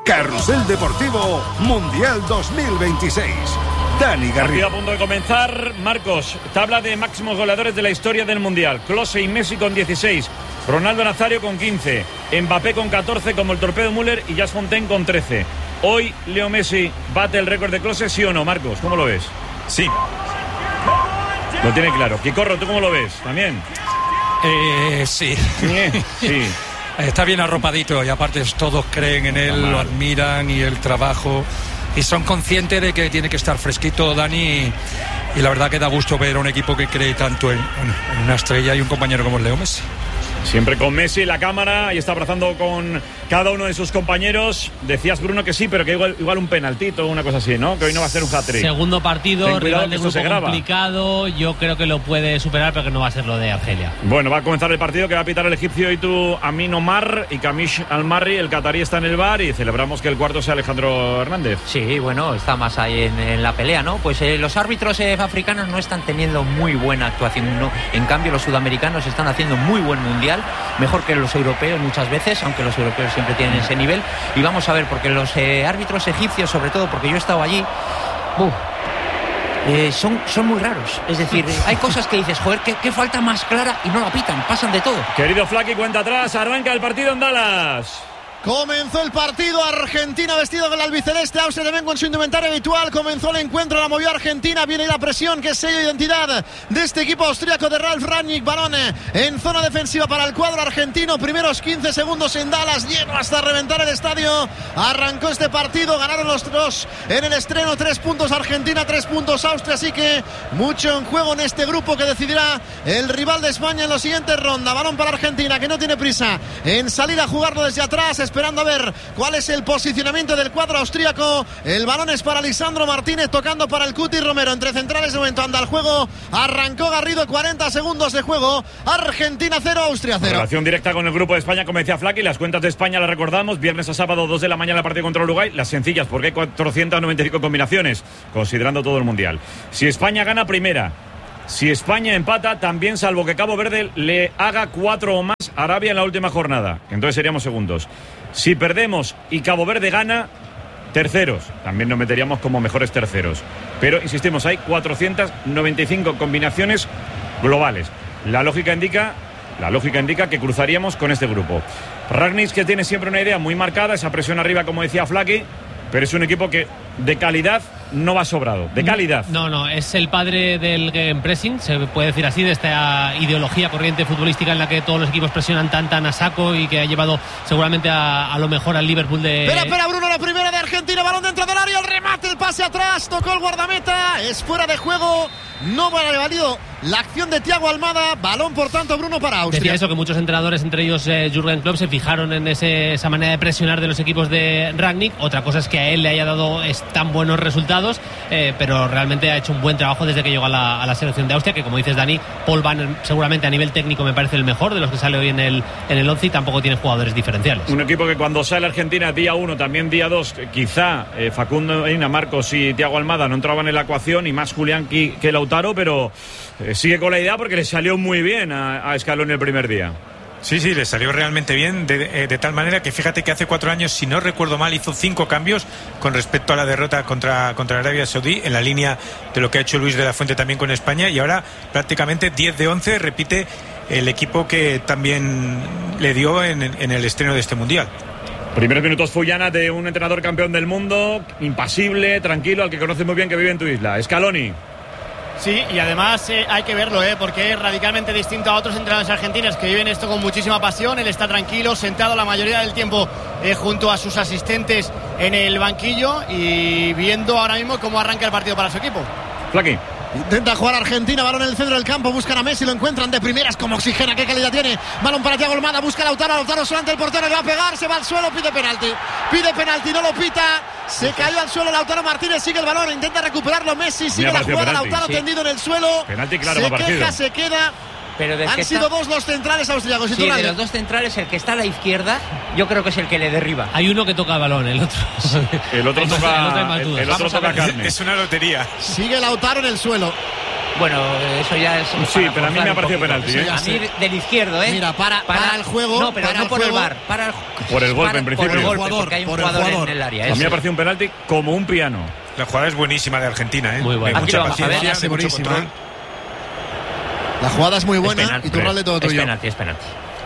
Carrusel Deportivo Mundial 2026. Dani Garrido. Partido a punto de comenzar. Marcos, tabla de máximos goleadores de la historia del Mundial. Klose y Messi con 16. Ronaldo Nazario con 15. Mbappé con 14 como el torpedo Müller y Jas Fontaine con 13. Hoy Leo Messi bate el récord de Klose, ¿sí o no, Marcos? ¿Cómo lo ves? Sí. Lo tiene claro. Quicorro, ¿tú cómo lo ves? ¿También? Sí. Sí. Está bien arropadito y aparte todos creen en él, lo admiran y el trabajo y son conscientes de que tiene que estar fresquito Dani y la verdad que da gusto ver a un equipo que cree tanto en una estrella y un compañero como Leo Messi. Siempre con Messi la cámara y está abrazando con cada uno de sus compañeros. Decías, Bruno, que sí, pero que igual un penaltito o una cosa así, ¿no? Que hoy no va a ser un hat-trick. Segundo partido, rival de grupo complicado. Graba. Yo creo que lo puede superar, pero que no va a ser lo de Argelia. Bueno, va a comenzar el partido que va a pitar el egipcio Itu Amin Omar y Kamish Al-Marri. El catarí está en el bar y celebramos que el cuarto sea Alejandro Hernández. Sí, bueno, está más ahí en la pelea, ¿no? Pues los árbitros africanos no están teniendo muy buena actuación, ¿no? En cambio, los sudamericanos están haciendo muy buen mundial, mejor que los europeos muchas veces, aunque los europeos siempre tienen ese nivel. Y vamos a ver, porque los árbitros egipcios, sobre todo porque yo he estado allí, son muy raros. Es decir, hay cosas que dices, joder, qué falta más clara y no la pitan, pasan de todo. Querido Flaky, cuenta atrás, arranca el partido en Dallas. Comenzó el partido, Argentina vestido con el albiceleste, Austria también con su indumentaria habitual. Comenzó el encuentro, la movió Argentina, viene la presión que es sello de identidad de este equipo austríaco de Ralf Rangnick. Balón en zona defensiva para el cuadro argentino, primeros 15 segundos en Dallas, lleno hasta reventar el estadio. Arrancó este partido, ganaron los dos en el estreno, 3 puntos Argentina, 3 puntos Austria, así que mucho en juego en este grupo que decidirá el rival de España en la siguiente ronda. Balón para Argentina, que no tiene prisa en salir a jugarlo desde atrás, esperando a ver cuál es el posicionamiento del cuadro austríaco. El balón es para Lisandro Martínez, tocando para el Cuti Romero. Entre centrales de momento anda el juego. Arrancó Garrido, 40 segundos de juego. Argentina 0, Austria 0. Relación directa con el grupo de España, como decía Flaky. Las cuentas de España las recordamos. Viernes a sábado, 2 de la mañana, el partido contra Uruguay. Las sencillas, porque hay 495 combinaciones, considerando todo el Mundial. Si España gana, primera. Si España empata, también, salvo que Cabo Verde le haga 4 o más Arabia en la última jornada. Entonces seríamos segundos. Si perdemos y Cabo Verde gana, terceros. También nos meteríamos como mejores terceros. Pero, insistimos, hay 495 combinaciones globales. La lógica indica que cruzaríamos con este grupo. Rangnick, que tiene siempre una idea muy marcada, esa presión arriba, como decía Flaky, pero es un equipo que de calidad no va sobrado, de calidad. No, es el padre del gegenpressing, se puede decir así, de esta ideología corriente futbolística en la que todos los equipos presionan tan a saco y que ha llevado seguramente a lo mejor al Liverpool de... Espera, Bruno, la primera de Argentina, balón dentro del área, el remate, el pase atrás, tocó el guardameta, es fuera de juego, no vale válido la acción de Thiago Almada, balón por tanto, Bruno, para Austria. Decía eso, que muchos entrenadores, entre ellos Jürgen Klopp, se fijaron en esa manera de presionar de los equipos de Rangnick. Otra cosa es que a él le haya dado tan buenos resultados, pero realmente ha hecho un buen trabajo desde que llegó a la selección de Austria, que, como dices, Dani, Paul Van seguramente a nivel técnico me parece el mejor de los que sale hoy en el 11 y tampoco tiene jugadores diferenciales. Un equipo que cuando sale Argentina día 1, también día 2, quizá Facundo Medina, Marcos y Thiago Almada no entraban en la ecuación, y más Julián que Lautaro, pero sigue con la idea porque le salió muy bien a Scaloni el primer día. Sí, le salió realmente bien, de tal manera que fíjate que hace 4 años, si no recuerdo mal, hizo 5 cambios con respecto a la derrota contra Arabia Saudí, en la línea de lo que ha hecho Luis de la Fuente también con España, y ahora prácticamente 10 de 11 repite el equipo que también le dio en el estreno de este Mundial. Primeros minutos Fullana de un entrenador campeón del mundo, impasible, tranquilo, al que conoces muy bien, que vive en tu isla, Scaloni. Sí, y además hay que verlo, porque es radicalmente distinto a otros entrenadores argentinos que viven esto con muchísima pasión. Él está tranquilo, sentado la mayoría del tiempo junto a sus asistentes en el banquillo y viendo ahora mismo cómo arranca el partido para su equipo. Flaky. Intenta jugar Argentina, balón en el centro del campo, buscan a Messi, lo encuentran de primeras, como oxigena, qué calidad tiene. Balón para Thiago Almada, busca a Lautaro solante el portero, le va a pegar, se va al suelo, pide penalti, no lo pita, se cayó al suelo Lautaro Martínez, sigue el balón, intenta recuperarlo Messi, sigue la jugada, penalti. Lautaro tendido en el suelo, penalti, claro, se queda. Pero han sido 2 los centrales austriacos. Sí, de los 2 centrales, el que está a la izquierda, yo creo que es el que le derriba. Hay uno que toca balón, el otro. el otro toca carne. Es una lotería. Sigue Lautaro en el suelo. Bueno, eso ya es. Sí, pero a mí me ha parecido penalti. A mí del izquierdo, ¿eh? Mira, para el juego. No, pero no por el VAR. Por el golpe, en principio. Por el golpe, porque hay un jugador en el área. A mí me ha parecido un penalti como un piano. La jugada es buenísima de Argentina, ¿eh? Muy buena. De mucha Aquí lo vamos a ver. paciencia, de mucho Buenísima. control. La jugada es muy buena penalti. y Turralde todo tuyo. Es penalti.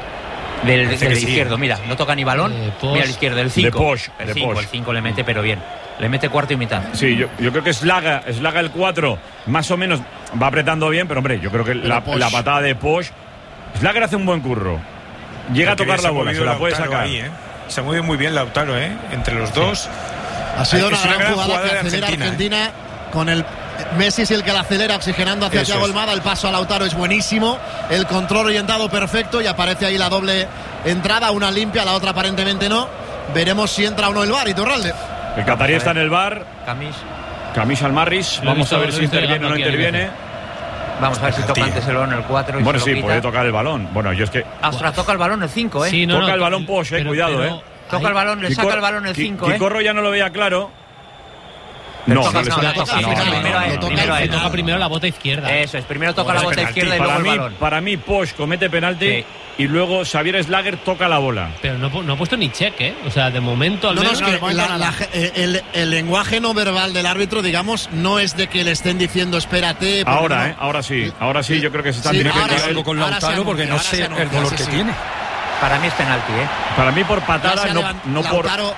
Del Parece que sí. izquierdo, mira, no toca ni balón. Mira al izquierdo, el 5. Posch, El de 5, Posch. el 5 le mete, pero bien. Le mete cuarto y mitad. Sí, yo creo que Slaga el 4, más o menos va apretando bien, pero hombre, yo creo que la patada de Posch. Slager hace un buen curro. Llega a tocar la bola, se la puede sacar. Ahí, ¿eh? Se mueve muy bien Lautaro, ¿eh? Entre los dos. Ha sido una Es una gran gran jugada que jugada de acelera Argentina, Argentina con el Messi es el que la acelera oxigenando hacia Eso Thiago es. Almada. El paso a Lautaro es buenísimo, el control orientado perfecto y aparece ahí la doble entrada, una limpia, la otra aparentemente no. Veremos si entra o no el VAR. Iturralde. El catarí está en el bar. Camis Almarris. Lo he Vamos visto- a ver lo he si visto interviene o no llegando aquí al interviene. Vamos a ver si toca antes el balón el 4 y Bueno, se sí, lo quita. puede tocar el balón. Bueno, yo es que Ostras, toca el balón el 5, ¿eh? Sí, no, toca no, el balón Posch, pero- cuidado, pero- Toca el balón, le saca el balón el 5, ¿eh? Quicorro ya no lo veía claro. Pero No, toca- no le no, saca. le toca No, primero no, a él, no, no. primero a él. Toca primero la bota izquierda. Eso es, primero toca la Es bota penalti. izquierda y luego el balón. Para mí, Posch comete penalti Sí. y luego Xavier Slager toca la bola. Pero no ha puesto ni check, ¿eh? O sea, de momento al No, no, menos. es que de momento nada. el lenguaje no verbal del árbitro, digamos, no es de que le estén diciendo espérate. porque Ahora, no. ahora sí, yo creo que se están Sí, teniendo ahora que sí. algo con ahora se Lautaro porque no anuncia, sé ahora se el dolor anuncia, que sí, tiene. Para mí es penalti, ¿eh? Para mí por Ya patada, se ha no por. Lautaro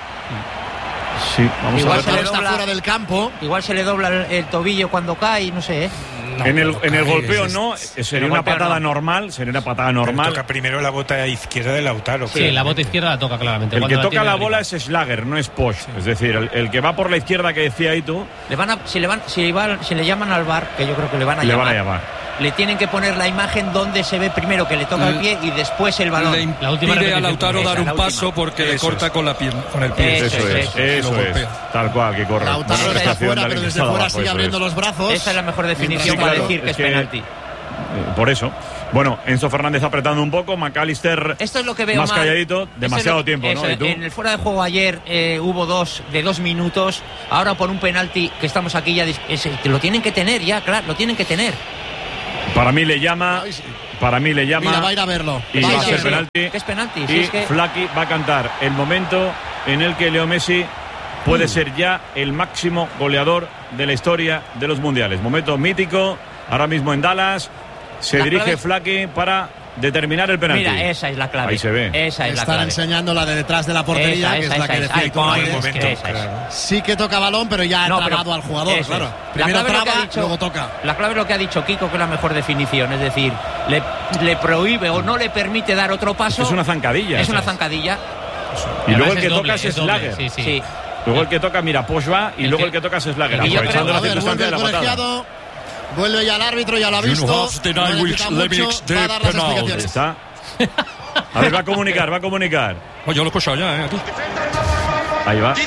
Sí, vamos Igual a se ver. le está dobla- fuera del campo. Igual se le dobla el tobillo cuando cae, no sé, ¿eh? En el golpeo es- no, sería el una golpeo patada no. normal, sería una patada Pero normal. toca primero la bota izquierda de Lautaro. Sí, la bota izquierda la toca claramente. El cuando que toca tiene la arriba. bola es Slager, no es Posch. Es decir, el que va por la izquierda que decía ahí tú, Si le llaman al VAR, que yo creo que le van a llamar. Le tienen que poner la imagen donde se ve primero que le toca el pie y después el balón. Le La última impide a repetición. Lautaro Esa, dar un la última. paso porque le Eso corta es. con la pierna, con el pie. Eso eso es, lo eso es, golpea. tal cual, que corre. Lautaro Buena está prestación fuera, de pero alguien que desde está fuera abajo, sigue eso abriendo es. los brazos. Esa es la mejor definición Sí, para claro, decir que es que- penalti. Por eso. Bueno, Enzo Fernández apretando un poco, McAllister Esto es lo que veo más mal. calladito, Esto demasiado es lo- tiempo, ¿no? eso, ¿Y tú? En el fuera de juego ayer hubo 2 minutos. Ahora por un penalti que estamos aquí ya que lo tienen que tener ya, claro, lo tienen que tener. Para mí le llama, Mira, va a ir a verlo. y Va va a ir ser verlo. penalti. Que es penalti, sí, Y es que- Flaky va a cantar el momento en el que Leo Messi puede ser ya el máximo goleador de la historia de los mundiales. Momento mítico, ahora mismo en Dallas. Se La dirige clave- Flaky para determinar el penalti. Mira, esa es la clave. Ahí se ve. Esa es la Están clave. enseñando la de detrás de la portería, que es la que decía Ay, Iturralde. coño, es que momento, esa es. claro. Sí que toca balón, pero ya ha No, pero trabado al jugador, eso claro. es. Primero La clave es lo que traba, ha dicho- luego toca. La clave es lo que ha dicho Kiko, que es la mejor definición. Es decir, le prohíbe o no le permite dar otro paso. Es una zancadilla. Es una zancadilla. Y luego el Además que doble, toca es doble, Slager. Sí, sí. Sí. Luego el que toca, mira, Posch va y El luego que- el que toca es Slager, y yo aprovechando creo- la A ver, circunstancia vuelve de el la patada. colegiado. Vuelve ya el árbitro, ya lo ha You visto. have the No nine necesita weeks mucho, limits va a de dar las penalty. explicaciones. Está. A ver, va a comunicar. Oh, yo lo he escuchado ya, aquí. Ahí va.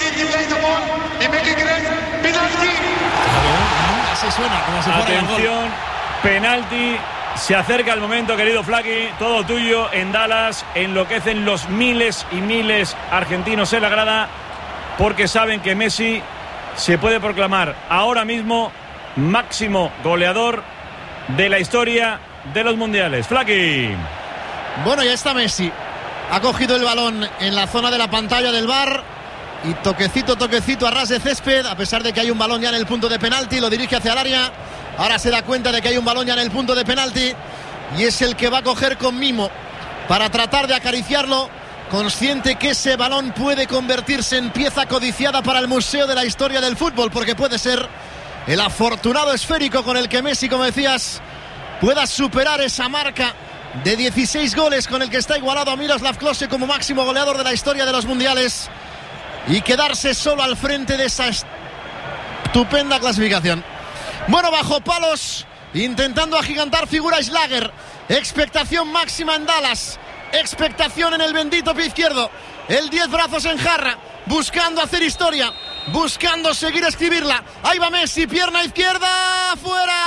Así suena, como si fuera el gol. Atención, penalti. Se acerca el momento, querido Flaky. Todo tuyo en Dallas. Enloquecen los miles y miles argentinos en la grada porque saben que Messi se puede proclamar ahora mismo máximo goleador de la historia de los mundiales. Flaky. Bueno, ya está Messi. Ha cogido el balón en la zona de la pantalla del VAR y toquecito a ras de césped, a pesar de que hay un balón ya en el punto de penalti, lo dirige hacia el área. Ahora se da cuenta de que hay un balón ya en el punto de penalti y es el que va a coger con mimo para tratar de acariciarlo, consciente que ese balón puede convertirse en pieza codiciada para el Museo de la Historia del Fútbol, porque puede ser el afortunado esférico con el que Messi, como decías, pueda superar esa marca de 16 goles con el que está igualado a Miroslav Klose como máximo goleador de la historia de los mundiales y quedarse solo al frente de esa estupenda clasificación. Bueno, bajo palos, intentando agigantar figura Slager. Expectación máxima en Dallas. Expectación en el bendito pie izquierdo. El 10 brazos en jarra, buscando hacer historia, buscando seguir a escribirla. Ahí va Messi, pierna izquierda, fuera.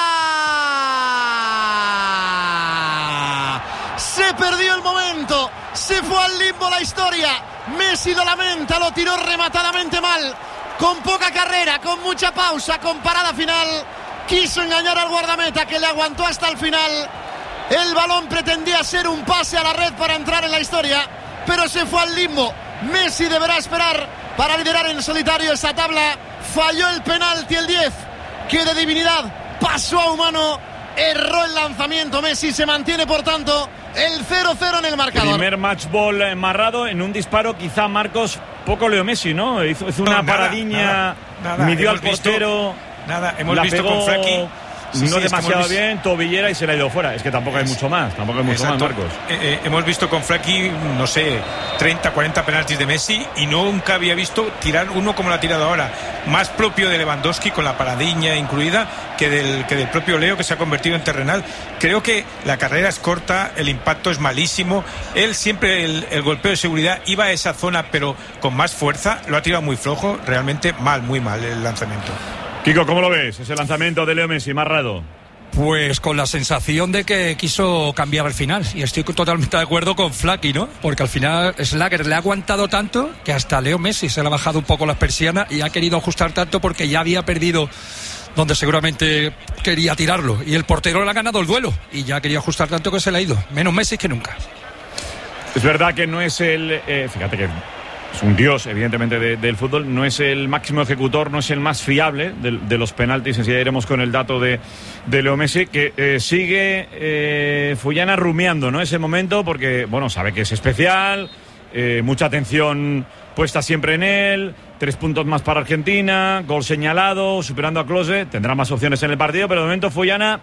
Se perdió el momento, se fue al limbo la historia. Messi lo lamenta, lo tiró rematadamente mal, con poca carrera, con mucha pausa, con parada final quiso engañar al guardameta, que le aguantó hasta el final. El balón pretendía ser un pase a la red para entrar en la historia, pero se fue al limbo. Messi deberá esperar para liderar en solitario esa tabla. Falló el penalti el 10, que de divinidad pasó a humano. Erró el lanzamiento Messi, se mantiene por tanto el 0-0 en el marcador. Primer match ball marrado en un disparo, quizá Marcos, poco Leo Messi, ¿no? Hizo una paradiña, midió al portero. Hemos visto con Flaky. No demasiado bien, tobillera y se le ha ido fuera. Es que tampoco hay mucho más, Marcos. Hemos visto con Flaky, no sé, 30, 40 penaltis de Messi y nunca había visto tirar uno como lo ha tirado ahora. Más propio de Lewandowski, con la paradiña incluida, que del propio Leo, que se ha convertido en terrenal. Creo que la carrera es corta, el impacto es malísimo. Él siempre, el golpeo de seguridad, iba a esa zona pero con más fuerza. Lo ha tirado muy flojo, realmente muy mal el lanzamiento. Kiko, ¿cómo lo ves? Ese lanzamiento de Leo Messi, marrado. Pues con la sensación de que quiso cambiar el final. Y estoy totalmente de acuerdo con Flaky, ¿no? Porque al final Schlager le ha aguantado tanto que hasta Leo Messi se le ha bajado un poco las persianas y ha querido ajustar tanto porque ya había perdido donde seguramente quería tirarlo. Y el portero le ha ganado el duelo y ya quería ajustar tanto que se le ha ido. Menos Messi que nunca. Es verdad que no es el... fíjate que es un dios, evidentemente, del fútbol. No es el máximo ejecutor, no es el más fiable de los penaltis. Enseguida iremos con el dato de Leo Messi, que sigue Fullana rumiando, ¿no? Ese momento, porque, bueno, sabe que es especial, mucha atención puesta siempre en él. 3 puntos más para Argentina, gol señalado, superando a Klose. Tendrá más opciones en el partido, pero de momento Fullana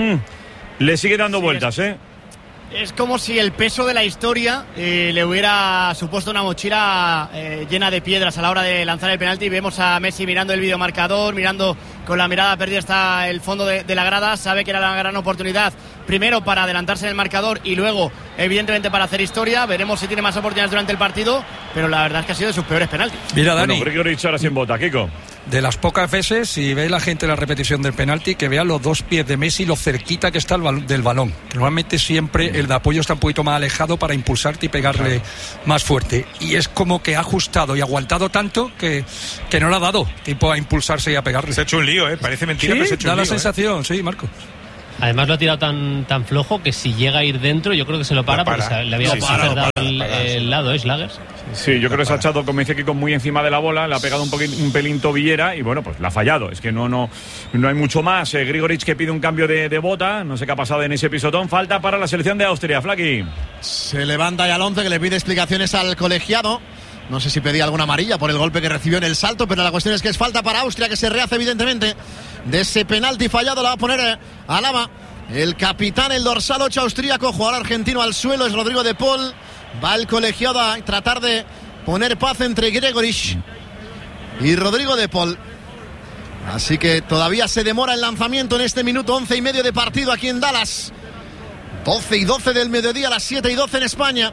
le sigue dando vueltas, Es como si el peso de la historia le hubiera supuesto una mochila llena de piedras a la hora de lanzar el penalti. Vemos a Messi mirando el videomarcador, mirando con la mirada perdida hasta el fondo de la grada. Sabe que era la gran oportunidad, primero para adelantarse en el marcador y luego, evidentemente, para hacer historia. Veremos si tiene más oportunidades durante el partido, pero la verdad es que ha sido de sus peores penaltis. Mira, Dani, Grigoric ahora sin bota, Kiko. De las pocas veces, si ve la gente la repetición del penalti, que vea los 2 pies de Messi, lo cerquita que está del balón. Que normalmente siempre el de apoyo está un poquito más alejado para impulsarte y pegarle más fuerte. Y es como que ha ajustado y aguantado tanto que no le ha dado tiempo a impulsarse y a pegarle. Se ha hecho un lío, parece mentira, sí, pero se ha hecho da un lío. La sensación, sí, Marco. Además lo ha tirado tan flojo que si llega a ir dentro yo creo que se lo para. Porque le había dado el lado, Schlager. Sí, yo creo que se ha echado, como dice Kiko, muy encima de la bola, le ha pegado un pelín tobillera y bueno, pues la ha fallado. Es que no hay mucho más. Grigoric, que pide un cambio de bota, no sé qué ha pasado en ese pisotón. Falta para la selección de Austria, Flaky. Se levanta ya el 11, que le pide explicaciones al colegiado. No sé si pedía alguna amarilla por el golpe que recibió en el salto, pero la cuestión es que es falta para Austria, que se rehace evidentemente de ese penalti fallado. La va a poner Alaba, el capitán, el dorsal 8 austríaco, jugador argentino al suelo, es Rodrigo de Paul. Va el colegiado a tratar de poner paz entre Grigoric y Rodrigo de Paul. Así que todavía se demora el lanzamiento en este minuto 11:30 de partido aquí en Dallas. 12:12 del mediodía, a las 7:12 en España.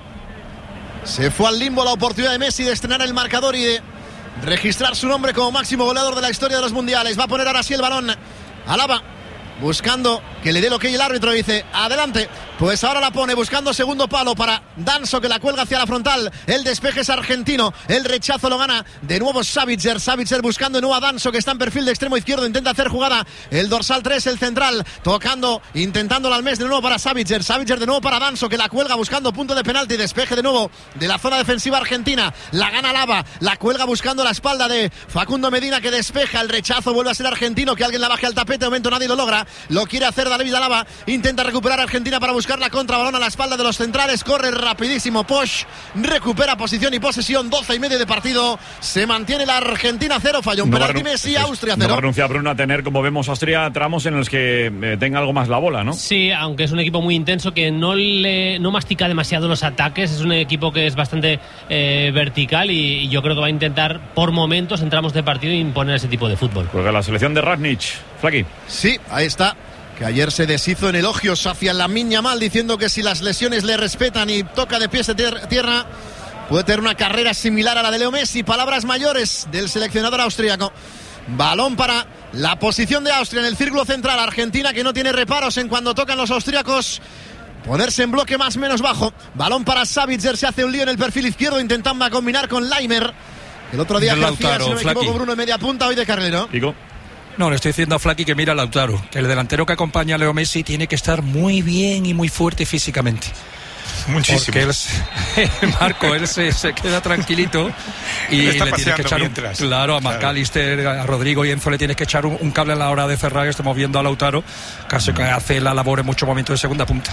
Se fue al limbo la oportunidad de Messi de estrenar el marcador y de registrar su nombre como máximo goleador de la historia de los mundiales. Va a poner ahora sí el balón Alaba, buscando que le dé lo que el árbitro, dice adelante. Pues ahora la pone buscando segundo palo para Danso, que la cuelga hacia la frontal. El despeje es argentino, el rechazo lo gana de nuevo Savitzer buscando de nuevo a Danso, que está en perfil de extremo izquierdo, intenta hacer jugada el dorsal 3, el central, tocando, intentándolo al mes de nuevo para Savitzer de nuevo para Danso, que la cuelga buscando punto de penalti. Despeje de nuevo de la zona defensiva argentina, la gana Lava, la cuelga buscando la espalda de Facundo Medina, que despeja. El rechazo vuelve a ser argentino, que alguien la baje al tapete. De momento nadie lo logra, lo quiere hacer David Alaba, intenta recuperar Argentina para buscar la contra, balón a la espalda de los centrales, corre rapidísimo Posch, recupera posición y posesión. 12:30 de partido, se mantiene la Argentina 0, falló un penalti Messi, Austria 0. No va a renunciar Bruno a tener, como vemos, Austria tramos en los que tenga algo más la bola, ¿no? Sí, aunque es un equipo muy intenso que no mastica demasiado los ataques, es un equipo que es bastante vertical y yo creo que va a intentar por momentos en tramos de partido imponer ese tipo de fútbol. Porque la selección de Rangnick, Flaky. Sí, ahí está, que ayer se deshizo en elogios hacia Lamine Yamal, diciendo que si las lesiones le respetan y toca de pies de tierra, puede tener una carrera similar a la de Leo Messi. Palabras mayores del seleccionador austríaco. Balón para la posición de Austria en el círculo central. Argentina, que no tiene reparos en cuando tocan los austríacos ponerse en bloque más o menos bajo. Balón para Savitzer, se hace un lío en el perfil izquierdo, intentando combinar con Laimer. El otro día ejercía, si no me equivoco, Bruno en media punta, hoy de carrilero. Digo. No, le estoy diciendo a Flaky que mira a Lautaro, que el delantero que acompaña a Leo Messi tiene que estar muy bien y muy fuerte físicamente. Muchísimo. Porque Marco, él se queda tranquilito y le tienes que echar a McAllister, a Rodrigo y Enzo le tienes que echar un cable a la hora de cerrar. Estamos viendo a Lautaro, casi que hace la labor en muchos momentos de segunda punta.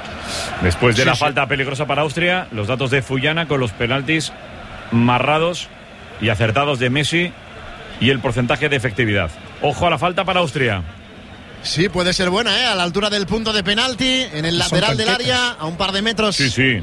Después de la falta peligrosa para Austria, los datos de Fuyana con los penaltis marrados y acertados de Messi y el porcentaje de efectividad. Ojo a la falta para Austria. Sí, puede ser buena, a la altura del punto de penalti, en el lateral del área, a un par de metros. Sí.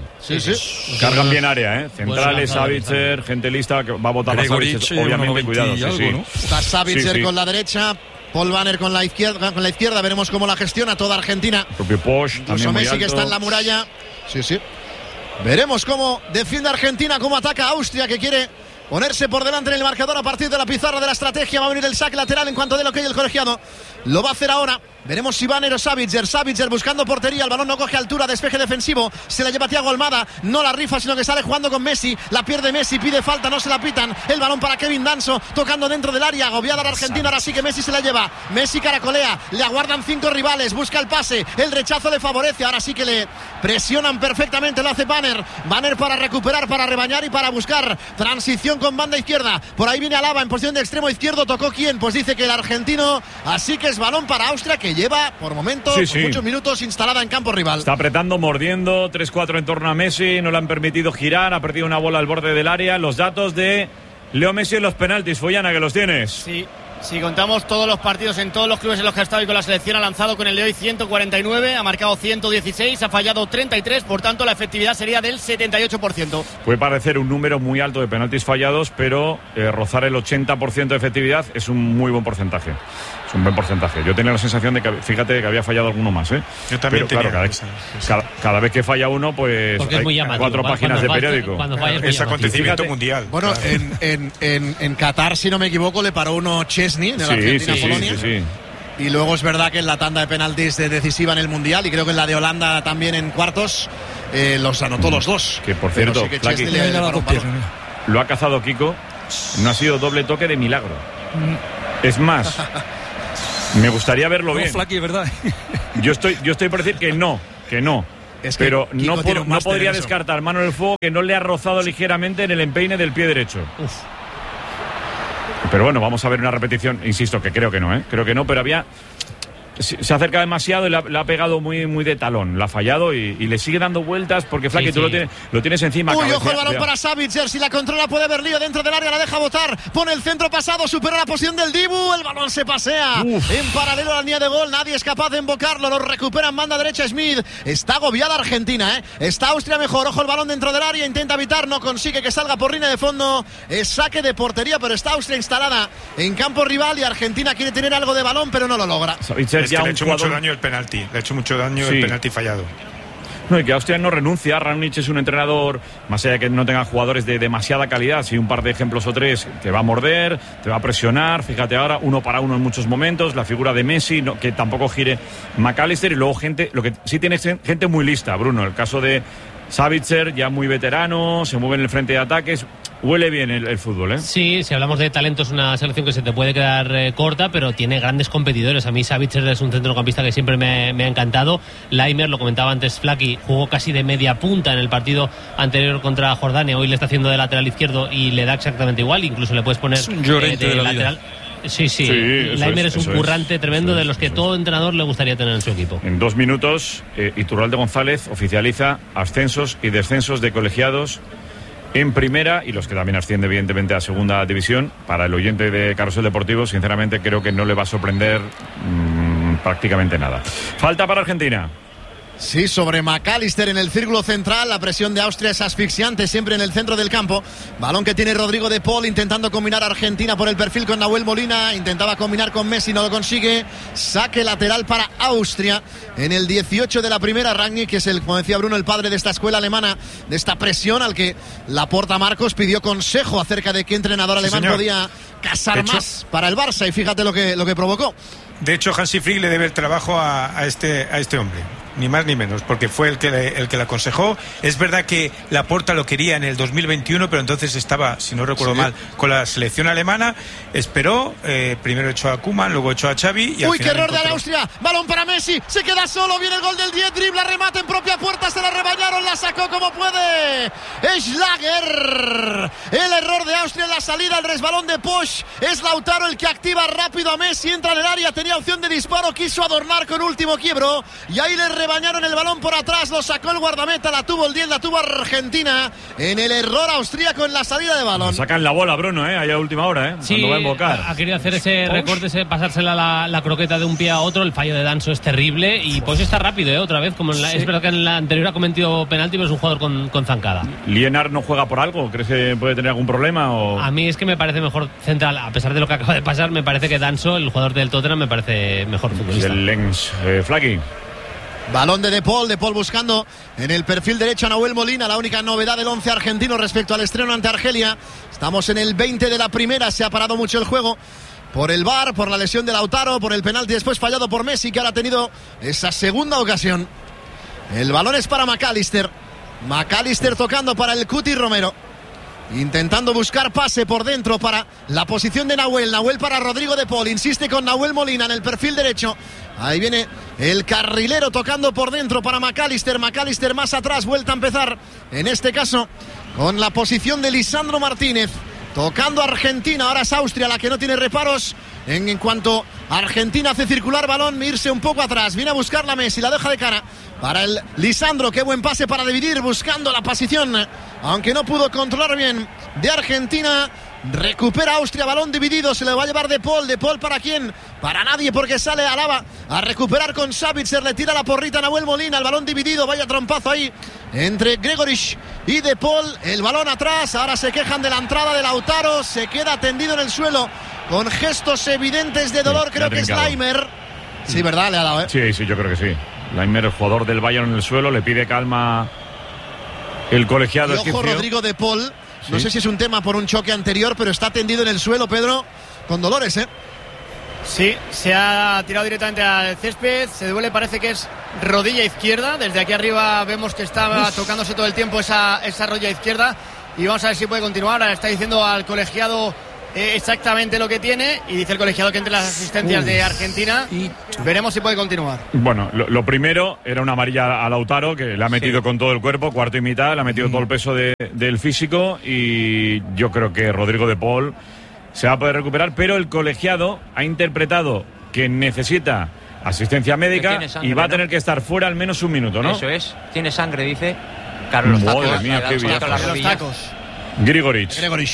Cargan bien área, Centrales, Savitzer, gente lista que va a votar a Savitzer. Obviamente, cuidado. ¿no? Está Savitzer con la derecha, Paul Banner con la izquierda, veremos cómo la gestiona toda Argentina. El propio Posch, incluso Messi que está en la muralla. Sí. Veremos cómo defiende Argentina, cómo ataca a Austria, que quiere ponerse por delante en el marcador a partir de la pizarra de la estrategia. Va a venir el saque lateral en cuanto dé lo que hay el colegiado. Lo va a hacer ahora. Veremos si Banner o Savitzer. Savitzer buscando portería. El balón no coge altura. Despeje defensivo. Se la lleva Thiago Almada. No la rifa, sino que sale jugando con Messi. La pierde Messi. Pide falta. No se la pitan. El balón para Kevin Danso. Tocando dentro del área. Agobiada la Argentina. Ahora sí que Messi se la lleva. Messi caracolea. Le aguardan 5 rivales. Busca el pase. El rechazo le favorece. Ahora sí que le presionan perfectamente. Lo hace Banner. Banner para recuperar, para rebañar y para buscar transición con banda izquierda. Por ahí viene Alaba en posición de extremo izquierdo. ¿Tocó quién? Pues dice que el argentino. Así que es balón para Austria, que lleva por momentos muchos minutos instalada en campo rival. Está apretando, mordiendo, 3-4 en torno a Messi, no le han permitido girar, ha perdido una bola al borde del área. Los datos de Leo Messi en los penaltis, Follana, que los tienes. Sí. Si contamos todos los partidos en todos los clubes en los que ha estado y con la selección, ha lanzado con el de hoy 149, ha marcado 116, ha fallado 33, por tanto la efectividad sería del 78%. Puede parecer un número muy alto de penaltis fallados, pero rozar el 80% de efectividad es un muy buen porcentaje. Es un buen porcentaje. Yo tenía la sensación de que, fíjate, que había fallado alguno más, Yo también pero, tenía cada vez que falla uno, pues porque hay 4 páginas de periódico. Es acontecimiento mundial. Bueno, en Qatar, si no me equivoco, le paró uno Chesney de la Argentina-Polonia. Sí. Y luego es verdad que en la tanda de penaltis decisiva en el Mundial, y creo que en la de Holanda también en cuartos, los anotó los dos. Que por cierto, sí que lo ha cazado Kiko. No ha sido doble toque de milagro. Es más, me gustaría verlo bien. Flaky, ¿verdad? Yo estoy por decir que no. Es que pero Kiko no podría descartar mano en el fuego que no le ha rozado ligeramente en el empeine del pie derecho. Pero bueno, vamos a ver una repetición. Insisto que creo que no, Creo que no, pero se acerca demasiado y la ha pegado muy, muy de talón. La ha fallado y le sigue dando vueltas porque Flaky, tú lo tienes encima. Uy, ojo el balón para Savitzer. Si la controla puede haber lío dentro del área. La deja botar. Pone el centro pasado. Supera la posición del Dibu. El balón se pasea en paralelo a la línea de gol. Nadie es capaz de invocarlo. Lo recupera en banda derecha Smith. Está agobiada Argentina, Está Austria mejor. Ojo el balón dentro del área. Intenta evitar. No consigue que salga por línea de fondo. Es saque de portería, pero está Austria instalada en campo rival y Argentina quiere tener algo de balón, pero no lo logra. Es que le ha hecho mucho daño el penalti. Le ha hecho mucho daño el penalti fallado. No, y que Austria no renuncia. Rangnick es un entrenador, más allá de que no tenga jugadores de demasiada calidad, sí, un par de ejemplos o tres, te va a morder, te va a presionar. Fíjate ahora, 1 para 1 en muchos momentos. La figura de Messi, que tampoco gire McAllister. Y luego lo que sí tiene gente muy lista, Bruno. El caso de Savitzer, ya muy veterano, se mueve en el frente de ataques. Huele bien el fútbol, Sí, si hablamos de talento es una selección que se te puede quedar corta, pero tiene grandes competidores. A mí Savitzer es un centrocampista que siempre me ha encantado. Laimer, lo comentaba antes Flaky, jugó casi de media punta en el partido anterior contra Jordania. Hoy le está haciendo de lateral izquierdo y le da exactamente igual. Incluso le puedes poner de lateral. Sí. Laimer es un currante tremendo de los que todo entrenador le gustaría tener en su equipo. En 2 minutos, Iturralde González oficializa ascensos y descensos de colegiados en primera y los que también asciende evidentemente a segunda división. Para el oyente de Carrusel Deportivo, sinceramente creo que no le va a sorprender prácticamente nada. Falta para Argentina. Sí, sobre McAllister en el círculo central. La presión de Austria es asfixiante, siempre en el centro del campo. Balón que tiene Rodrigo de Paul intentando combinar a Argentina por el perfil con Nahuel Molina. Intentaba combinar con Messi, no lo consigue. Saque lateral para Austria en el 18 de la primera. Rangnick, que es como decía Bruno, el padre de esta escuela alemana, de esta presión, al que Laporta Marcos pidió consejo acerca de qué entrenador alemán podía casar más para el Barça, y fíjate lo que provocó. De hecho, Hansi Flick le debe el trabajo a este hombre. ni más ni menos, porque fue el que le aconsejó. Es verdad que Laporta lo quería en el 2021, pero entonces estaba, si no recuerdo mal, con la selección alemana. Esperó, primero echó a Koeman, luego echó a Xavi y al Uy, qué final error de Austria. Balón para Messi, se queda solo, viene el gol del 10, dribla, remate en propia puerta, se la rebañaron, la sacó como puede Schlager. El error de Austria en la salida, el resbalón de Posch. Es Lautaro el que activa rápido a Messi, entra en el área, tenía opción de disparo, quiso adornar con último quiebro y ahí le rebañaron el balón por atrás, lo sacó el guardameta, la tuvo el 10, la tuvo Argentina en el error austríaco en la salida de balón. Sacan la bola, Bruno, ahí a última hora, Sí, cuando va a invocar. Ha querido hacer ese recorte, pasársela la croqueta de un pie a otro. El fallo de Danso es terrible y pues está rápido, otra vez. Es verdad que en la anterior ha cometido penalti, pero es un jugador con zancada. ¿Lienard no juega por algo? ¿Crees que puede tener algún problema? O... A mí es que me parece mejor central, a pesar de lo que acaba de pasar. Me parece que Danso, el jugador del Tottenham, me parece mejor futbolista. El Lens, Flaky. Balón de Paul buscando en el perfil derecho a Nahuel Molina, la única novedad del 11 argentino respecto al estreno ante Argelia. Estamos en el 20 de la primera, se ha parado mucho el juego por el VAR, por la lesión de Lautaro, por el penalti después fallado por Messi, que ahora ha tenido esa segunda ocasión. El balón es para McAllister tocando para el Cuti Romero, intentando buscar pase por dentro para la posición de Nahuel para Rodrigo de Paul, insiste con Nahuel Molina en el perfil derecho. Ahí viene el carrilero tocando por dentro para McAllister más atrás, vuelta a empezar, en este caso con la posición de Lisandro Martínez, tocando Argentina. Ahora es Austria la que no tiene reparos en cuanto Argentina hace circular balón, irse un poco atrás, viene a buscar la Messi, la deja de cara para el Lisandro, qué buen pase para dividir, buscando la posición, aunque no pudo controlar bien de Argentina. Recupera Austria, balón dividido, se le va a llevar De Paul. ¿De Paul para quién? Para nadie, porque sale Alaba a recuperar con Savitzer, le tira la porrita a Nahuel Molina, el balón dividido, vaya trompazo ahí entre Gregoric y De Paul, el balón atrás. Ahora se quejan de la entrada de Lautaro, se queda tendido en el suelo con gestos evidentes de dolor, creo que es Laimer. Sí, ¿verdad? Le ha dado, Sí, yo creo que sí. Laimer, el jugador del Bayern, en el suelo, le pide calma el colegiado. Y ojo, Rodrigo De Paul. No sé si es un tema por un choque anterior, pero está tendido en el suelo, Pedro, con dolores, Sí, se ha tirado directamente al césped, se duele, parece que es rodilla izquierda. Desde aquí arriba vemos que está tocándose todo el tiempo esa rodilla izquierda. Y vamos a ver si puede continuar. Ahora está diciendo al colegiado exactamente lo que tiene, y dice el colegiado que entre las asistencias de Argentina. Veremos si puede continuar. Bueno, lo primero era una amarilla a Lautaro, que le ha metido con todo el cuerpo, cuarto y mitad, le ha metido todo el peso del físico, y yo creo que Rodrigo De Paul se va a poder recuperar, pero el colegiado ha interpretado que necesita asistencia médica sangre, y va a tener que estar fuera al menos un minuto, ¿no? Eso es, tiene sangre, dice. Claro, los tacos. Madre mía, qué bien. Los tacos. Gregoric.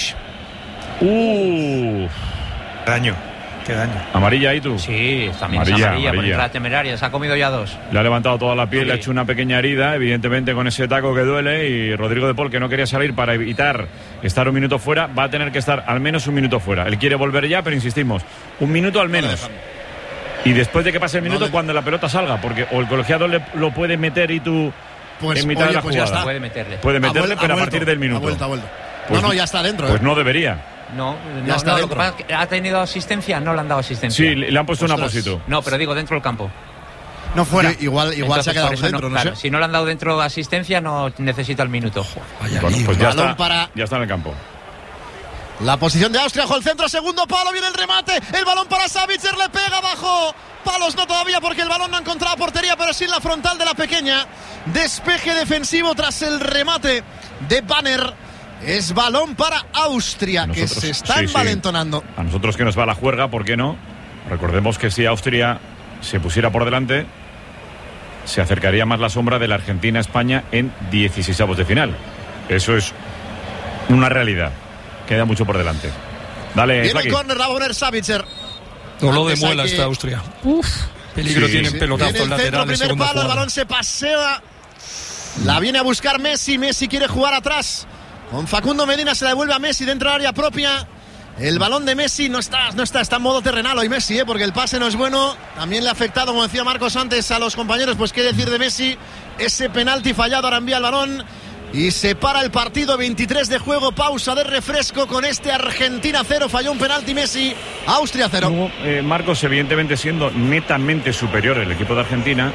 Qué daño. ¿Amarilla ahí tú? Sí, también amarilla. Porque la temeraria, se ha comido ya 2. Le ha levantado toda la piel, le ha hecho una pequeña herida, evidentemente con ese taco que duele, y Rodrigo De Paul, que no quería salir para evitar estar un minuto fuera, va a tener que estar al menos un minuto fuera. Él quiere volver ya, pero insistimos, un minuto al menos. Y después de que pase el minuto, cuando la pelota salga, porque o el colegiado lo puede meter y tú en mitad de la jugada. Puede meterle, pero a partir del minuto. Ha vuelto. Pues, ya está dentro. Pues no debería. No, lo que pasa es que ha tenido asistencia, no le han dado asistencia. Sí, le han puesto un apósito. No, pero digo dentro del campo. No fuera. Sí, igual entonces, se ha quedado dentro, no claro, sé. Si no le han dado dentro asistencia, no necesita el minuto. Bueno, pues ya está en el campo. La posición de Austria, ojo el centro, segundo palo, viene el remate, el balón para Savitzer, le pega abajo. Palos no todavía porque el balón no ha encontrado portería, pero sí en la frontal de la pequeña. Despeje defensivo tras el remate de Banner. Es balón para Austria, que se está envalentonando. A nosotros que nos va la juerga, ¿por qué no? Recordemos que si Austria se pusiera por delante, se acercaría más la sombra de la Argentina-España en 16avos de final. Eso es una realidad. Queda mucho por delante. Dale, viene el córner, la va a poner Savitzer. Dolor de muela esta Austria. Peligro tienen pelotazos laterales. Primer palo, el balón se pasea. La viene a buscar Messi. Messi quiere jugar atrás. Con Facundo Medina se la devuelve a Messi dentro del área propia. El balón de Messi no está en modo terrenal hoy Messi, porque el pase no es bueno. También le ha afectado, como decía Marcos antes, a los compañeros. Pues qué decir de Messi. Ese penalti fallado, ahora envía el balón y se para el partido. 23 de juego, pausa de refresco con este Argentina 0. Falló un penalti Messi, Austria 0. Marcos, evidentemente siendo netamente superior el equipo de Argentina,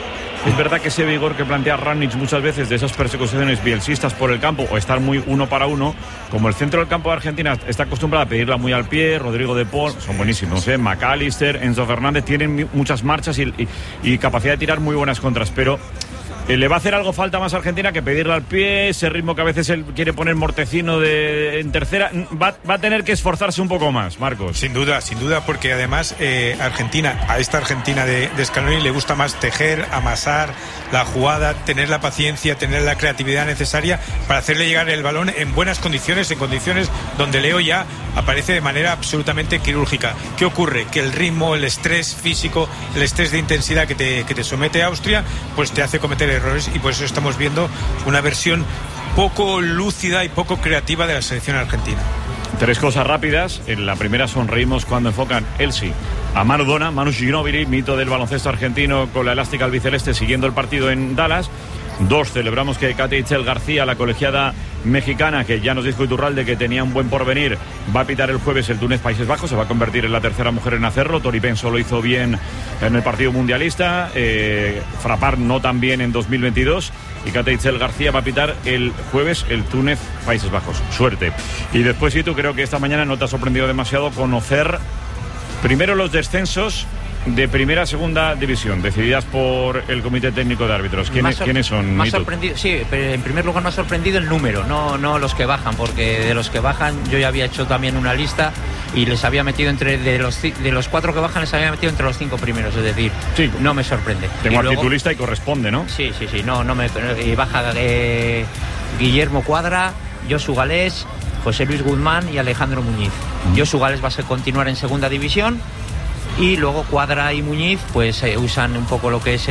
Es verdad que ese vigor que plantea Rangnick muchas veces de esas persecuciones bielsistas por el campo o estar muy uno para uno, como el centro del campo de Argentina está acostumbrado a pedirla muy al pie, Rodrigo de Paul, son buenísimos, McAllister, Enzo Fernández, tienen muchas marchas y capacidad de tirar muy buenas contras, pero le va a hacer algo falta más a Argentina que pedirla al pie, ese ritmo que a veces él quiere poner Mortecino en tercera, va a tener que esforzarse un poco más, Marcos. Sin duda, porque además a esta Argentina de Scaloni le gusta más tejer, amasar la jugada, tener la paciencia, tener la creatividad necesaria para hacerle llegar el balón en buenas condiciones, en condiciones donde Leo ya aparece de manera absolutamente quirúrgica. ¿Qué ocurre? Que el ritmo, el estrés físico, el estrés de intensidad que te somete a Austria, pues te hace cometer errores, y por eso estamos viendo una versión poco lúcida y poco creativa de la selección argentina. 3 cosas rápidas. En la primera, sonreímos cuando enfocan Elsi a Manu Ginóbili, mito del baloncesto argentino con la elástica albiceleste siguiendo el partido en Dallas. 2, celebramos que Katia Itzel García, la colegiada mexicana, que ya nos dijo Iturralde que tenía un buen porvenir, va a pitar el jueves el Túnez-Países Bajos, se va a convertir en la tercera mujer en hacerlo. Tori Penso lo hizo bien en el partido mundialista, Frappart no tan bien en 2022, y Katia Itzel García va a pitar el jueves el Túnez-Países Bajos. Suerte. Y después, sí, tú creo que esta mañana no te ha sorprendido demasiado conocer primero los descensos de primera a segunda división, decididas por el Comité Técnico de Árbitros. ¿Quiénes son? Más sorprendido, sí, pero en primer lugar me ha sorprendido el número, no los que bajan, porque de los que bajan yo ya había hecho también una lista y les había metido de los 4 que bajan les había metido entre los 5 primeros, es decir, sí, no me sorprende. Tengo aquí tu lista y corresponde, ¿no? Sí, y baja Guillermo Cuadra, Josu Galés, José Luis Guzmán y Alejandro Muñiz. Josu Galés va a continuar en segunda división. Y luego Cuadra y Muñiz pues usan un poco lo que es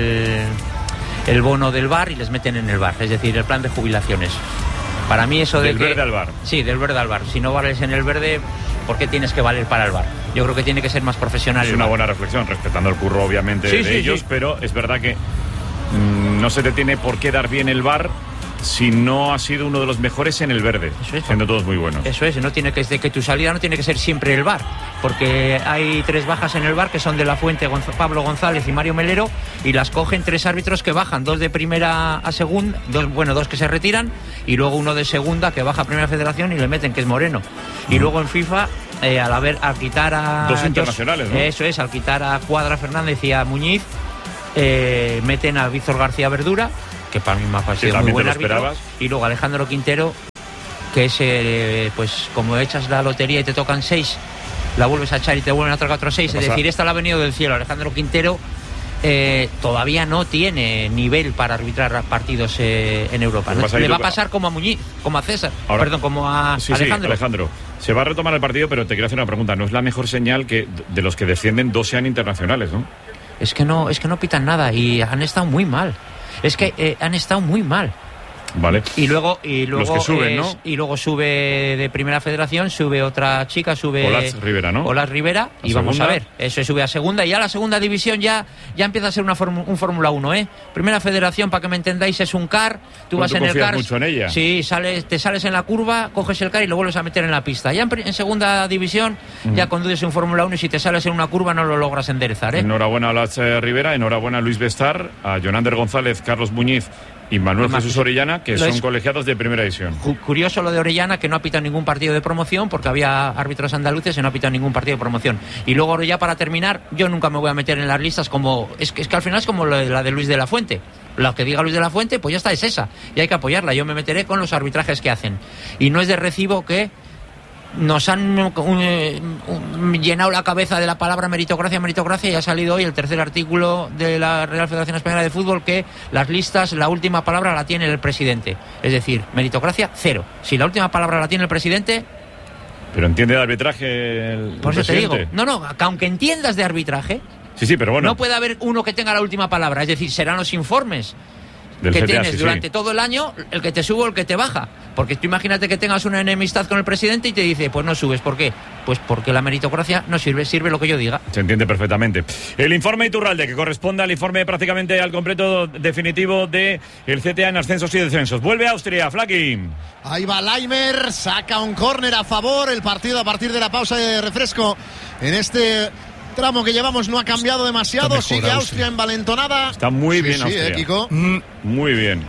el bono del VAR y les meten en el VAR, es decir, el plan de jubilaciones. Para mí eso del verde al VAR. Sí, del verde al VAR. Si no vales en el verde, ¿por qué tienes que valer para el VAR? Yo creo que tiene que ser más profesional. Es una buena reflexión, respetando el curro obviamente de ellos, pero es verdad que no se te tiene por qué dar bien el VAR si no ha sido uno de los mejores en el verde, siendo todos muy buenos. Eso es, no tiene que tu salida no tiene que ser siempre el VAR, porque hay 3 bajas en el VAR que son de la Fuente, Pablo González y Mario Melero, y las cogen 3 árbitros que bajan, 2 de primera a segunda, 2 que se retiran, y luego uno de segunda que baja a Primera Federación y le meten, que es Moreno. Y luego en FIFA, al quitar a 2 internacionales, ¿no? Eso es, al quitar a Cuadra Fernández y a Muñiz, meten a Víctor García Verdura, que para mí me ha parecido muy buen árbitro, y luego Alejandro Quintero, que es pues como echas la lotería y te tocan 6, la vuelves a echar y te vuelven a tocar otros 6, es decir, esta la ha venido del cielo. Alejandro Quintero todavía no tiene nivel para arbitrar partidos en Europa, ¿no? Le va a pasar como a Muñiz, como a César, como a Alejandro. Sí, Alejandro, se va a retomar el partido, pero te quiero hacer una pregunta. ¿No es la mejor señal que de los que descienden 2 sean internacionales, no? Es que no pitan nada y han estado muy mal. Es que han estado muy mal. Vale. Y luego los que suben, ¿no? Y luego sube de Primera Federación, sube otra chica, sube Olaz Rivera, ¿no? Olaz Rivera, y vamos a ver, eso sube a segunda, y ya la segunda división ya empieza a ser un Fórmula 1, ¿eh? Primera Federación, para que me entendáis, es un car, tú vas en el car, mucho en ella. Sí, te sales en la curva, coges el car y lo vuelves a meter en la pista. Ya en segunda división ya conduces un Fórmula 1 y si te sales en una curva no lo logras enderezar, ¿eh? Enhorabuena a Olaz Rivera, enhorabuena a Luis Bestar, a Jonander González, Carlos Muñiz y Manuel Jesús Orellana, que son colegiados de primera división. Curioso lo de Orellana, que no ha pitado ningún partido de promoción, porque había árbitros andaluces y no ha pitado ningún partido de promoción. Y luego, ya para terminar, yo nunca me voy a meter en las listas como... Es que al final es como la de Luis de la Fuente. Lo que diga Luis de la Fuente, pues ya está, es esa. Y hay que apoyarla. Yo me meteré con los arbitrajes que hacen. Y no es de recibo que nos han llenado la cabeza de la palabra meritocracia, y ha salido hoy el tercer artículo de la Real Federación Española de Fútbol, que las listas, la última palabra la tiene el presidente. Es decir, meritocracia, 0. Si la última palabra la tiene el presidente... Pero entiende de arbitraje el por eso presidente. te digo, no, aunque entiendas de arbitraje, sí, pero bueno, no puede haber uno que tenga la última palabra. Es decir, serán los informes del que CTA, tienes durante todo el año, el que te sube o el que te baja. Porque tú imagínate que tengas una enemistad con el presidente y te dice, pues no subes. ¿Por qué? Pues porque la meritocracia no sirve lo que yo diga. Se entiende perfectamente. El informe Iturralde, que corresponde al informe prácticamente al completo definitivo de el CTA en ascensos y descensos. Vuelve a Austria, Flaki. Ahí va Laimer, saca un córner a favor. El partido a partir de la pausa de refresco en este tramo que llevamos no ha cambiado demasiado. Sigue Austria envalentonada. Está muy bien Austria. Kiko. Muy bien.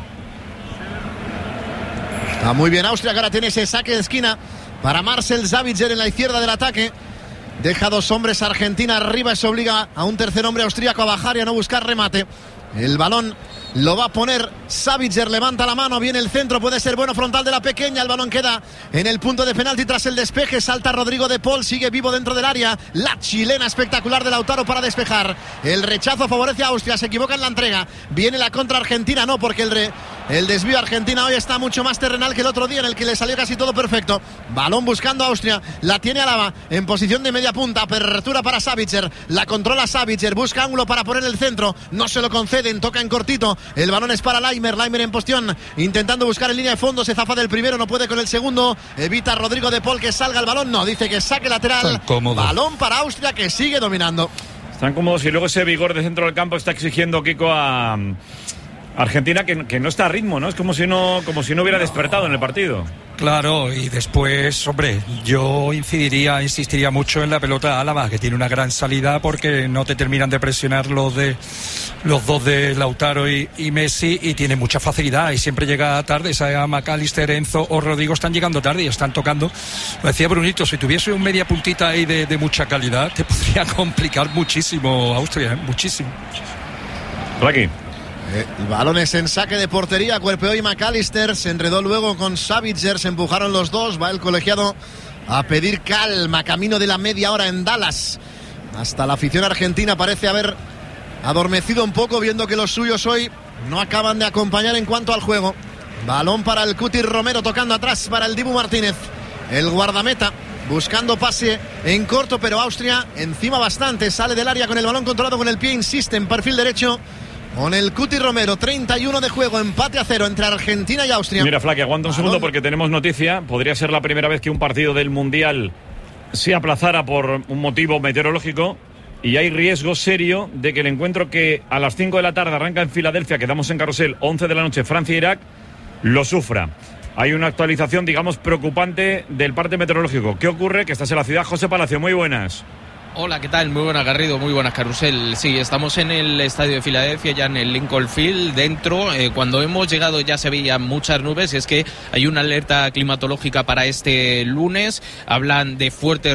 Está muy bien Austria, que ahora tiene ese saque de esquina para Marcel Sabitzer en la izquierda del ataque. Deja 2 hombres Argentina arriba, eso obliga a un tercer hombre austríaco a bajar y a no buscar remate. El balón lo va a poner Sabitzer, levanta la mano, viene el centro, puede ser bueno, frontal de la pequeña, el balón queda en el punto de penalti tras el despeje, salta Rodrigo de Paul, sigue vivo dentro del área, la chilena espectacular de Lautaro para despejar, el rechazo favorece a Austria, se equivoca en la entrega, viene la contra Argentina, no, porque el desvío Argentina hoy está mucho más terrenal que el otro día en el que le salió casi todo perfecto. Balón buscando a Austria, la tiene Alaba en posición de media punta, apertura para Sabitzer, la controla Sabitzer, busca ángulo para poner el centro, no se lo conceden, toca en cortito, el balón es para Laimer en posición, intentando buscar en línea de fondo, se zafa del primero, no puede con el segundo, evita Rodrigo de Paul que salga el balón, no, dice que saque lateral, balón para Austria que sigue dominando. Están cómodos y luego ese vigor de centro del campo está exigiendo Kiko a Argentina que no está a ritmo, ¿no? Es como si no hubiera despertado en el partido. Claro, y después, hombre, yo insistiría mucho en la pelota a Álava, que tiene una gran salida porque no te terminan de presionar los dos de Lautaro y Messi, y tiene mucha facilidad y siempre llega tarde. Sea McAllister, Enzo o Rodrigo, están llegando tarde y están tocando. Lo decía Brunito, si tuviese un media puntita ahí de mucha calidad, te podría complicar muchísimo Austria, muchísimo. Aquí. El balón es en saque de portería, cuerpeó y McAllister, se enredó luego con Sabitzer, se empujaron los dos, va el colegiado a pedir calma, camino de la media hora en Dallas. Hasta la afición argentina parece haber adormecido un poco, viendo que los suyos hoy no acaban de acompañar en cuanto al juego. Balón para el Cuti Romero, tocando atrás para el Dibu Martínez, el guardameta, buscando pase en corto, pero Austria encima bastante, sale del área con el balón controlado con el pie, insiste en perfil derecho con el Cuti Romero. 31 de juego, empate a 0 entre Argentina y Austria. Mira, Flaque, aguanta un segundo porque tenemos noticia. Podría ser la primera vez que un partido del Mundial se aplazara por un motivo meteorológico, y hay riesgo serio de que el encuentro que a las 5 de la tarde arranca en Filadelfia, quedamos en carrusel, 11 de la noche, Francia-Irak, lo sufra. Hay una actualización, digamos, preocupante del parte meteorológico. ¿Qué ocurre? Que estás en la ciudad. José Palacio, muy buenas. Hola, ¿qué tal? Muy buenas, Garrido, muy buenas, Carrusel. Sí, estamos en el estadio de Filadelfia, ya en el Lincoln Field, dentro. Cuando hemos llegado ya se veían muchas nubes, y es que hay una alerta climatológica para este lunes. Hablan de fuertes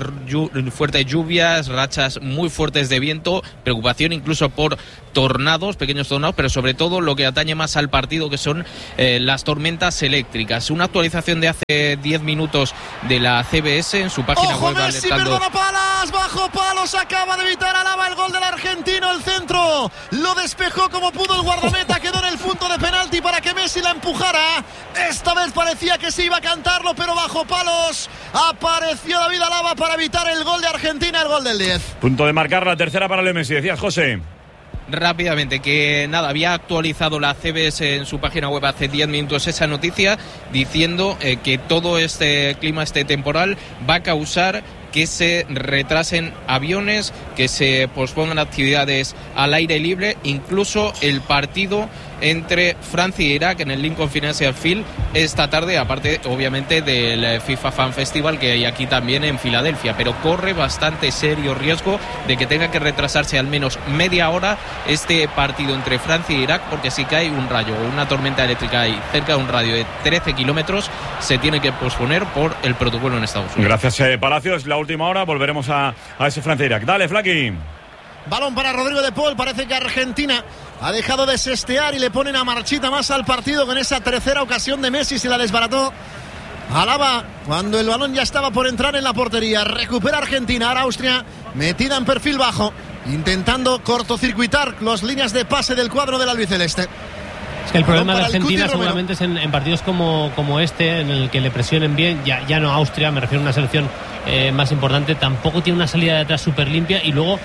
lluvias, rachas muy fuertes de viento, preocupación incluso por tornados, pequeños tornados, pero sobre todo lo que atañe más al partido, que son las tormentas eléctricas. Una actualización de hace 10 minutos de la CBS en su página web. Messi, perdona, Palas, bajo palos, acaba de evitar Alaba el gol del argentino, el centro lo despejó como pudo el guardameta, quedó en el punto de penalti para que Messi la empujara. Esta vez parecía que se iba a cantarlo, pero bajo palos apareció David Alaba para evitar el gol de Argentina, el gol del 10. Punto de marcar la tercera para Leo Messi, decías, José. Rápidamente, que nada, había actualizado la CBS en su página web hace 10 minutos esa noticia, diciendo que todo este clima, este temporal, va a causar que se retrasen aviones, que se pospongan actividades al aire libre, incluso el partido entre Francia e Irak en el Lincoln Financial Field esta tarde, aparte obviamente del FIFA Fan Festival que hay aquí también en Filadelfia, pero corre bastante serio riesgo de que tenga que retrasarse al menos media hora este partido entre Francia e Irak, porque si cae un rayo o una tormenta eléctrica ahí cerca de un radio de 13 kilómetros, se tiene que posponer por el protocolo en Estados Unidos. Gracias, Palacios. La última hora, volveremos a ese Francia-Irak. Dale, Flaqui. Balón para Rodrigo de Paul, parece que Argentina ha dejado de sestear y le ponen a marchita más al partido con esa tercera ocasión de Messi, se la desbarató Alaba cuando el balón ya estaba por entrar en la portería. Recupera Argentina, ahora Austria metida en perfil bajo, intentando cortocircuitar las líneas de pase del cuadro del albiceleste. Es que el problema de Argentina seguramente es en partidos como este, en el que le presionen bien, ya no Austria, me refiero a una selección más importante, tampoco tiene una salida de atrás súper limpia, y luego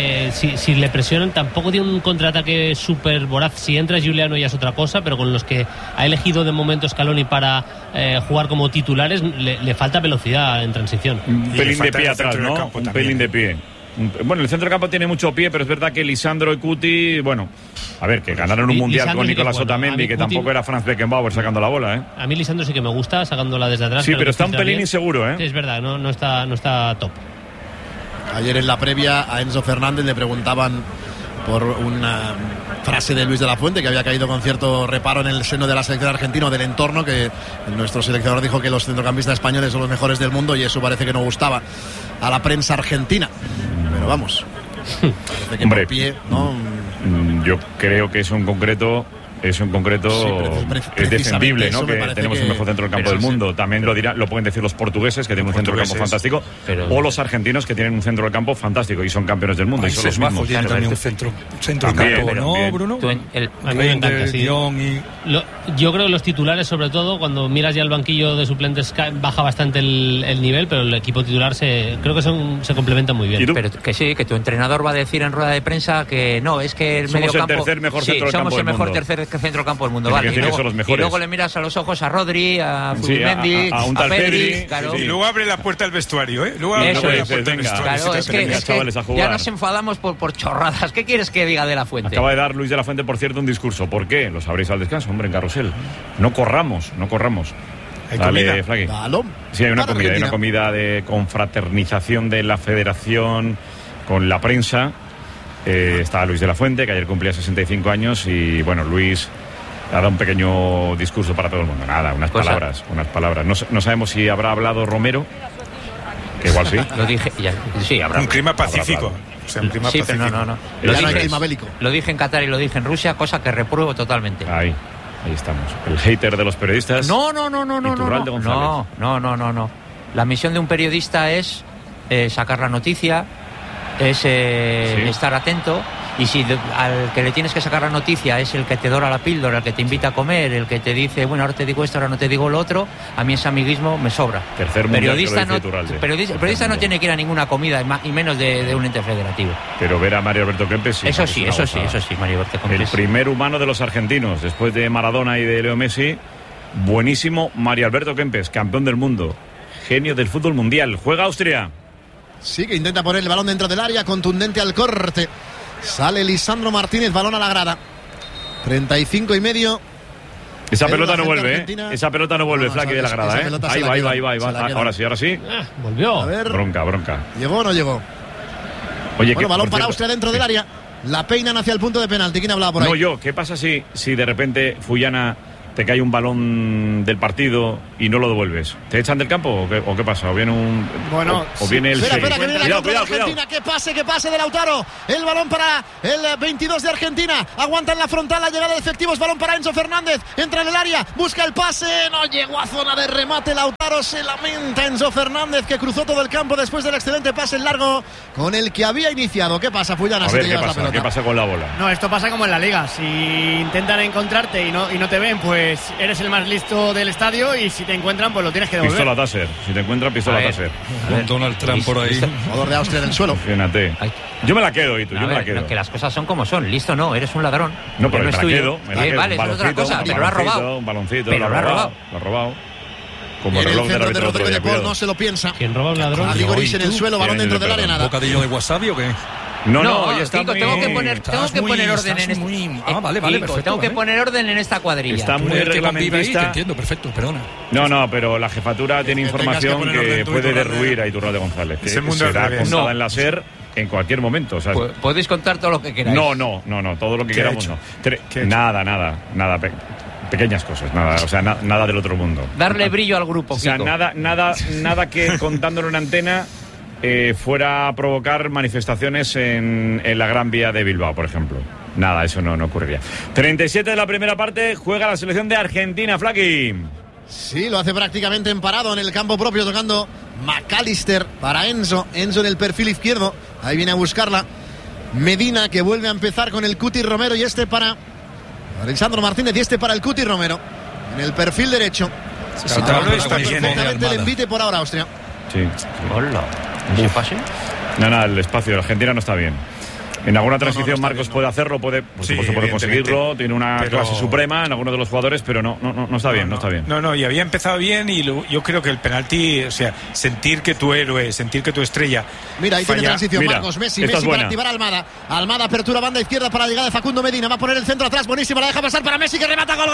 si le presionan tampoco tiene un contraataque súper voraz. Si entra Giuliano ya es otra cosa, pero con los que ha elegido de momento Scaloni para jugar como titulares le falta velocidad en transición. Un pelín de pie atrás, ¿no? Un pelín de pie. Bueno, el centro del campo tiene mucho pie, pero es verdad que Lisandro y Cuti, bueno, a ver, que ganaron un mundial Lisandro con Nicolás sí, Otamendi, que Cuti, tampoco era Franz Beckenbauer sacando la bola, ¿eh? A mí Lisandro sí que me gusta, sacándola desde atrás. Sí, pero está un pelín inseguro, ¿eh? Sí, es verdad, no está top. Ayer en la previa a Enzo Fernández le preguntaban por una frase de Luis de la Fuente, que había caído con cierto reparo en el seno de la selección argentina o del entorno, que nuestro seleccionador dijo que los centrocampistas españoles son los mejores del mundo, y eso parece que no gustaba a la prensa argentina. Pero vamos, parece que hombre, por pie, ¿no? Yo creo que eso en concreto es defendible, ¿no? Que tenemos el mejor centro del campo del mundo. También lo pueden decir los portugueses, que tienen un centro del campo fantástico, o los argentinos, que tienen un centro del campo fantástico y son campeones del mundo. Y son los mismos. Tienen también un centro del campo, ¿no, Bruno? A mí me encanta, sí. Yo creo que los titulares, sobre todo, cuando miras ya el banquillo de suplentes, baja bastante el nivel, pero el equipo titular creo que se complementa muy bien. Pero que sí, que tu entrenador va a decir en rueda de prensa que no, es que el medio campo... Somos el mejor tercer centro campo del mundo, vale. Y luego le miras a los ojos a Rodri, a Zubimendi, a un tal Pedri, claro. Y luego abre la puerta del vestuario, ¿eh? Luego abre la puerta del vestuario. Claro, es que ya nos enfadamos por chorradas. ¿Qué quieres que diga de la Fuente? Acaba de dar Luis de la Fuente, por cierto, un discurso. ¿Por qué? Lo sabréis al descanso, hombre, en Carrusel. No corramos. ¿Hay Dale, Flaqui. Sí, hay una comida de confraternización de la federación con la prensa. Está Luis de la Fuente, que ayer cumplía 65 años, y bueno, Luis ha dado un pequeño discurso para todo el mundo. Nada, unas palabras. No sabemos si habrá hablado Romero, que igual sí. Lo dije, sí, habrá. Un clima pacífico. Un clima pacífico. Pero no. Lo dije en Qatar y lo dije en Rusia, cosa que repruebo totalmente. Ahí estamos. El hater de los periodistas. No. La misión de un periodista es sacar la noticia, es estar atento, y si al que le tienes que sacar la noticia es el que te dora la píldora, el que te invita a comer, el que te dice, bueno, ahora te digo esto, ahora no te digo lo otro, a mí ese amiguismo me sobra. Periodista no tiene que ir a ninguna comida, y menos de un ente federativo. Pero ver a Mario Alberto Kempes sí. Eso sí, Mario Alberto Kempes. El primer humano de los argentinos, después de Maradona y de Leo Messi, buenísimo Mario Alberto Kempes, campeón del mundo, genio del fútbol mundial. Juega Austria. Sí, que intenta poner el balón dentro del área, contundente al corte. Sale Lisandro Martínez, balón a la grada. 35,5. Esa pelota no vuelve, Esa pelota no vuelve, Flaqui, de la grada, Ahí va. Ahora sí. Volvió. A ver. Bronca. ¿Llegó o no llegó? Oye, balón para Austria dentro del área. La peinan hacia el punto de penalti. ¿Quién hablaba por ahí? No, yo. ¿Qué pasa si de repente Fullana te cae un balón del partido y no lo devuelves? ¿Te echan del campo o qué pasa? ¿O viene un... Bueno, o viene el... Espera, que viene la contra de Argentina. Cuidado. Que pase de Lautaro. El balón para el 22 de Argentina. Aguanta en la frontal la llegada de efectivos. Balón para Enzo Fernández. Entra en el área. Busca el pase. No llegó a zona de remate. Lautaro, se lamenta Enzo Fernández, que cruzó todo el campo después del excelente pase en largo con el que había iniciado. ¿Qué pasa, Fullana? A ver, ¿qué pasa con la bola? No, esto pasa como en la liga. Si intentan encontrarte y no te ven, pues eres el más listo del estadio, y si te encuentran, pues lo tienes que devolver. Pistola Taser. Si te encuentran, pistola Taser. Donald Trump por ahí. Jugador de Austria en el suelo. Fíjate. Yo me la quedo, Itu. Que las cosas son como son. Listo, no, eres un ladrón. No, pero me la quedo. Vale, eso es otra cosa. Pero lo has robado. Un baloncito. Pero lo has robado. Lo ha robado. Como el reloj de Rodrigo de Paul, no se lo piensa. ¿Quién roba un ladrón? Aligoris en el suelo, balón dentro del área, nada. ¿Un bocadillo de wasabi o qué? No, ya está. Tengo que poner orden en esto. Vale, perfecto. Tengo que poner orden en esta cuadrilla. Está muy reglamentista. Te entiendo, perfecto, perdona. No, pero la jefatura tiene información que puede derruir a Iturralde González, que será contada en la SER en cualquier momento. O sea, podéis contar todo lo que queráis. No, todo lo que queramos no. Nada. Pequeñas cosas, nada, o sea, nada del otro mundo. Darle brillo al grupo, o sea, Kiko. nada que contándolo en antena fuera a provocar manifestaciones en la Gran Vía de Bilbao, por ejemplo. Nada, eso no ocurriría. 37 de la primera parte, juega la selección de Argentina, Flaqui. Sí, lo hace prácticamente en parado en el campo propio, tocando McAllister para Enzo en el perfil izquierdo. Ahí viene a buscarla Medina, que vuelve a empezar con el Cuti Romero, y este para Lisandro Martínez, y este para el Cuti Romero en el perfil derecho. Perfectamente el envite por ahora, Austria. Sí. Hola. ¿Ese pase? No, el espacio de Argentina no está bien. En alguna transición Marcos puede hacerlo, puede conseguirlo, tiene una clase suprema en algunos de los jugadores, pero no está bien, no está bien. No, y había empezado bien, y yo creo que el penalti, o sea, sentir que tu héroe, sentir que tu estrella. Mira, ahí falla. tiene transición. Mira, Marcos, Messi para activar a Almada. Almada apertura banda izquierda para la llegada de Facundo Medina, va a poner el centro atrás, buenísima, la deja pasar para Messi, que remata, gol.